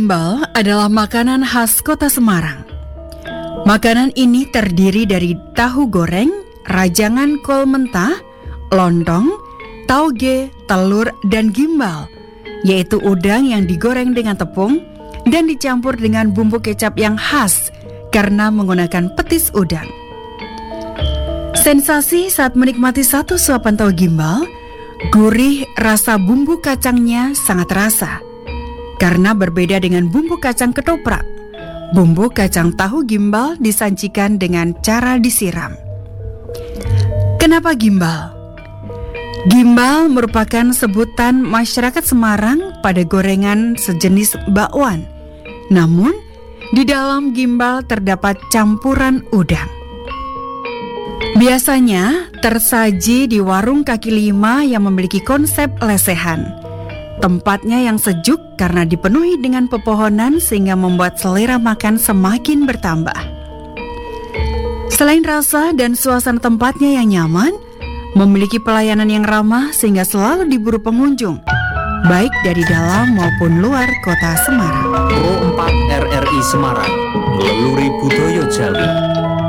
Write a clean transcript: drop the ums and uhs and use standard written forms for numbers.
Gimbal adalah makanan khas kota Semarang. Makanan ini terdiri dari tahu goreng, rajangan kol mentah, lontong, tauge, telur, dan gimbal, yaitu udang yang digoreng dengan tepung dan dicampur dengan bumbu kecap yang khas karena menggunakan petis udang. Sensasi saat menikmati satu suapan tahu gimbal, gurih rasa bumbu kacangnya sangat terasa. Karena berbeda dengan bumbu kacang ketoprak, bumbu kacang tahu gimbal disajikan dengan cara disiram. Kenapa gimbal? Gimbal merupakan sebutan masyarakat Semarang pada gorengan sejenis bakwan. Namun, di dalam gimbal terdapat campuran udang. Biasanya tersaji di warung kaki lima yang memiliki konsep lesehan. Tempatnya yang sejuk karena dipenuhi dengan pepohonan sehingga membuat selera makan semakin bertambah. Selain rasa dan suasana tempatnya yang nyaman, memiliki pelayanan yang ramah sehingga selalu diburu pengunjung, baik dari dalam maupun luar kota Semarang. Pro 4 RRI Semarang, Leluri Budaya Jawi.